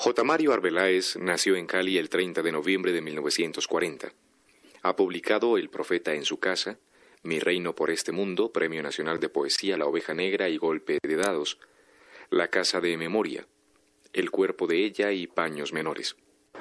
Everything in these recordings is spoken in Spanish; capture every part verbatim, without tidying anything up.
J. Mario Arbeláez nació en Cali el treinta de noviembre de mil novecientos cuarenta. Ha publicado El Profeta en su casa, Mi reino por este mundo, Premio Nacional de Poesía La Oveja Negra y Golpe de Dados, La casa de memoria, El cuerpo de ella y Paños menores.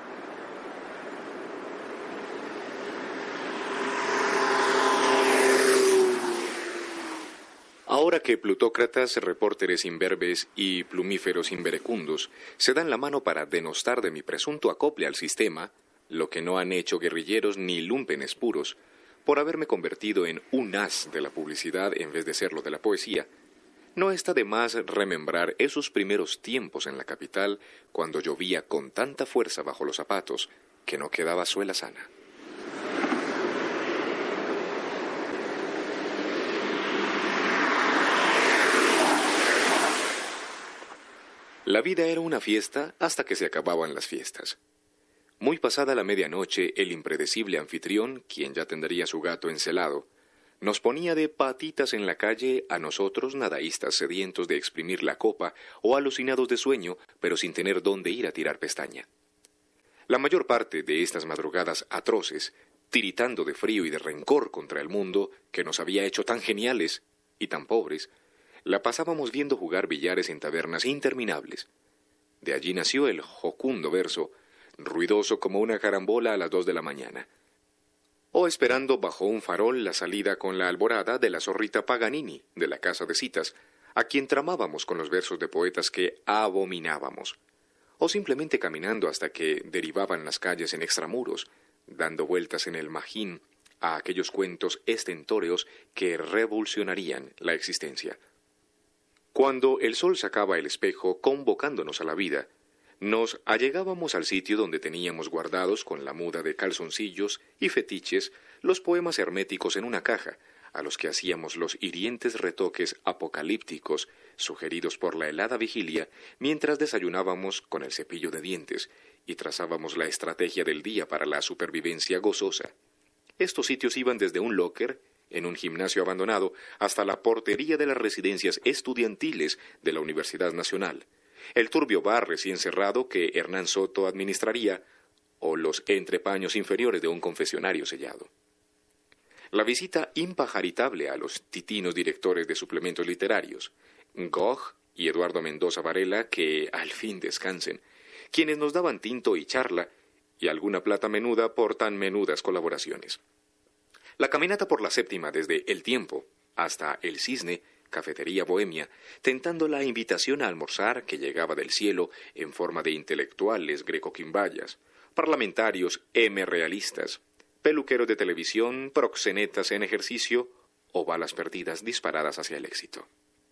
Ahora que plutócratas, repórteres imberbes y plumíferos inverecundos se dan la mano para denostar de mi presunto acople al sistema, lo que no han hecho guerrilleros ni lúmpenes puros, por haberme convertido en un as de la publicidad en vez de serlo de la poesía, no está de más remembrar esos primeros tiempos en la capital cuando llovía con tanta fuerza bajo los zapatos que no quedaba suela sana. La vida era una fiesta hasta que se acababan las fiestas. Muy pasada la medianoche, el impredecible anfitrión, quien ya tendría su gato encelado, nos ponía de patitas en la calle a nosotros nadaístas sedientos de exprimir la copa o alucinados de sueño, pero sin tener dónde ir a tirar pestaña. La mayor parte de estas madrugadas atroces, tiritando de frío y de rencor contra el mundo que nos había hecho tan geniales y tan pobres, la pasábamos viendo jugar billares en tabernas interminables. De allí nació el jocundo verso, ruidoso como una carambola a las dos de la mañana, o esperando bajo un farol la salida con la alborada de la zorrita Paganini de la casa de citas, a quien tramábamos con los versos de poetas que abominábamos, o simplemente caminando hasta que derivaban las calles en extramuros, dando vueltas en el magín a aquellos cuentos estentóreos que revolucionarían la existencia. Cuando el sol sacaba el espejo convocándonos a la vida, nos allegábamos al sitio donde teníamos guardados con la muda de calzoncillos y fetiches los poemas herméticos en una caja, a los que hacíamos los hirientes retoques apocalípticos sugeridos por la helada vigilia mientras desayunábamos con el cepillo de dientes y trazábamos la estrategia del día para la supervivencia gozosa. Estos sitios iban desde un locker en un gimnasio abandonado hasta la portería de las residencias estudiantiles de la Universidad Nacional, el turbio bar recién cerrado que Hernán Soto administraría, o los entrepaños inferiores de un confesionario sellado. La visita impajaritable a los titinos directores de suplementos literarios, Gog y Eduardo Mendoza Varela, que al fin descansen, quienes nos daban tinto y charla, y alguna plata menuda por tan menudas colaboraciones. La caminata por la séptima desde El Tiempo hasta El Cisne, cafetería bohemia, tentando la invitación a almorzar que llegaba del cielo en forma de intelectuales grecoquimbayas, parlamentarios M-realistas, peluqueros de televisión, proxenetas en ejercicio o balas perdidas disparadas hacia el éxito.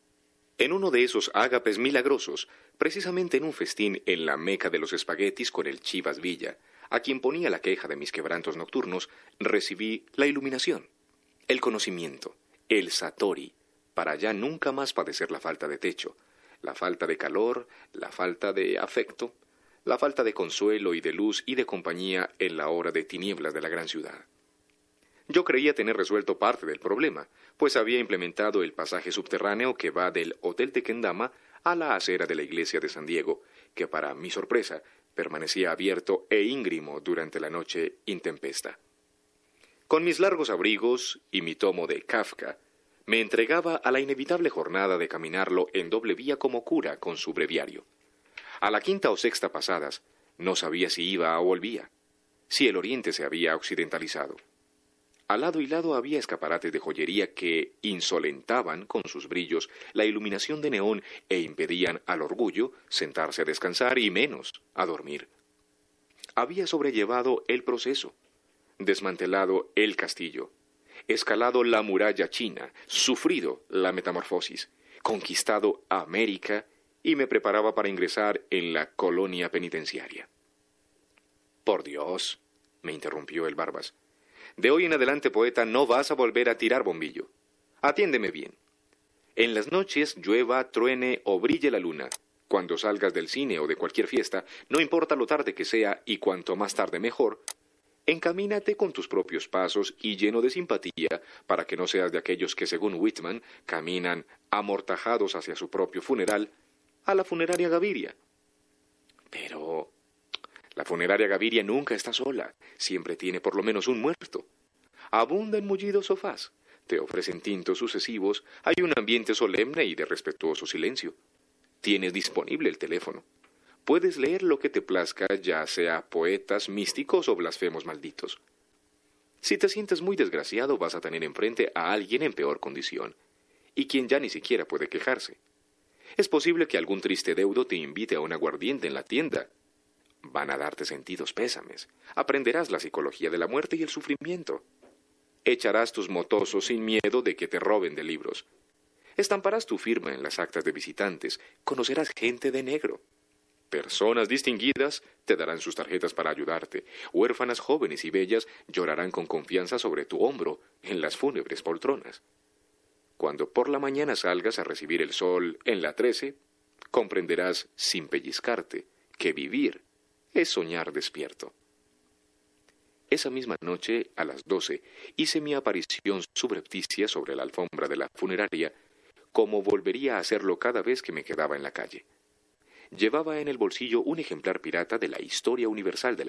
En uno de esos ágapes milagrosos, precisamente en un festín en la meca de los espaguetis con el Chivas Villa, a quien ponía la queja de mis quebrantos nocturnos, recibí la iluminación, el conocimiento, el satori, para ya nunca más padecer la falta de techo, la falta de calor, la falta de afecto, la falta de consuelo y de luz y de compañía en la hora de tinieblas de la gran ciudad. Yo creía tener resuelto parte del problema, pues había implementado el pasaje subterráneo que va del Hotel Tequendama a la acera de la iglesia de San Diego, que para mi sorpresa permanecía abierto e íngrimo durante la noche intempesta. Con mis largos abrigos y mi tomo de Kafka, me entregaba a la inevitable jornada de caminarlo en doble vía como cura con su breviario. A la quinta o sexta pasadas, no sabía si iba o volvía, si el oriente se había occidentalizado. Al lado y lado había escaparates de joyería que insolentaban con sus brillos la iluminación de neón e impedían al orgullo sentarse a descansar y menos a dormir. Había sobrellevado el proceso, desmantelado el castillo, escalado la muralla china, sufrido la metamorfosis, conquistado América y me preparaba para ingresar en la colonia penitenciaria. «Por Dios», me interrumpió el Barbas, «de hoy en adelante, poeta, no vas a volver a tirar bombillo. Atiéndeme bien. En las noches, llueva, truene o brille la luna, cuando salgas del cine o de cualquier fiesta, no importa lo tarde que sea y cuanto más tarde mejor, encamínate con tus propios pasos y lleno de simpatía para que no seas de aquellos que, según Whitman, caminan amortajados hacia su propio funeral, a la funeraria Gaviria. Pero, La funeraria Gaviria nunca está sola, siempre tiene por lo menos un muerto. Abundan mullidos sofás, te ofrecen tintos sucesivos, hay un ambiente solemne y de respetuoso silencio. Tienes disponible el teléfono. Puedes leer lo que te plazca, ya sea poetas, místicos o blasfemos malditos. Si te sientes muy desgraciado, vas a tener enfrente a alguien en peor condición, y quien ya ni siquiera puede quejarse. Es posible que algún triste deudo te invite a un aguardiente en la tienda. Van a darte sentidos pésames. Aprenderás la psicología de la muerte y el sufrimiento. Echarás tus motozos sin miedo de que te roben de libros. Estamparás tu firma en las actas de visitantes. Conocerás gente de negro. Personas distinguidas te darán sus tarjetas para ayudarte. Huérfanas jóvenes y bellas llorarán con confianza sobre tu hombro en las fúnebres poltronas. Cuando por la mañana salgas a recibir el sol en la trece, comprenderás, sin pellizcarte, que vivir es soñar despierto. Esa misma noche, a las doce, hice mi aparición subrepticia sobre la alfombra de la funeraria, como volvería a hacerlo cada vez que me quedaba en la calle. Llevaba en el bolsillo un ejemplar pirata de la Historia Universal de la